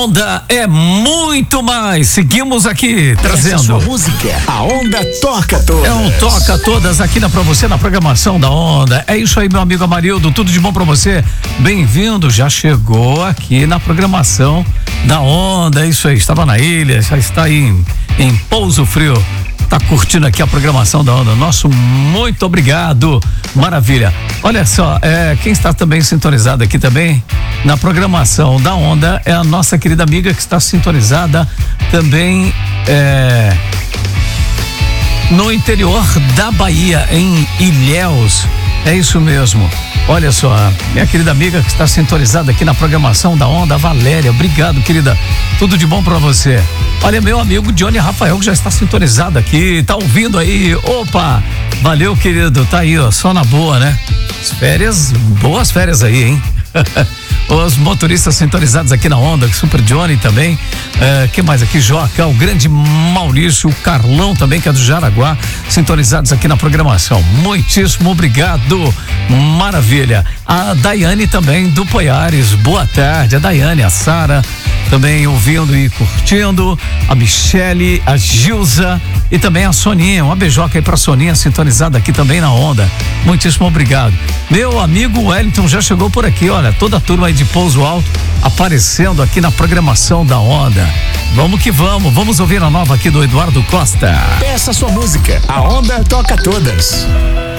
Onda é muito mais. Seguimos aqui trazendo sua música. A Onda toca todas. É um toca todas aqui pra você na programação da Onda. É isso aí, meu amigo Amarildo, tudo de bom pra você? Bem-vindo, já chegou aqui na programação da Onda. É isso aí, estava na ilha, já está aí em Pouso Frio. Tá curtindo aqui a programação da Onda. Nosso muito obrigado. Maravilha. Olha só, quem está também sintonizado aqui também na programação da Onda é a nossa querida amiga que está sintonizada também no interior da Bahia, em Ilhéus. É isso mesmo. Olha só, minha querida amiga que está sintonizada aqui na programação da Onda, Valéria. Obrigado, querida. Tudo de bom pra você. Olha, meu amigo Johnny Rafael, que já está sintonizado aqui, tá ouvindo aí. Opa, valeu, querido. Tá aí, ó, só na boa, né? As férias, boas férias aí, hein? Os motoristas sintonizados aqui na Onda, Super Johnny também. Que mais aqui? Joca, o grande Maurício, o Carlão também, que é do Jaraguá, sintonizados aqui na programação. Muitíssimo obrigado. Maravilha. A Daiane também do Poiares. Boa tarde. A Daiane, a Sara também ouvindo e curtindo. A Michele, a Gilza e também a Soninha. Uma beijoca aí pra Soninha, sintonizada aqui também na Onda. Muitíssimo obrigado. Meu amigo Wellington já chegou por aqui, olha, toda a turma aí de Pouso Alto aparecendo aqui na programação da Onda. Vamos que vamos ouvir a nova aqui do Eduardo Costa. Peça sua música, a Onda toca todas.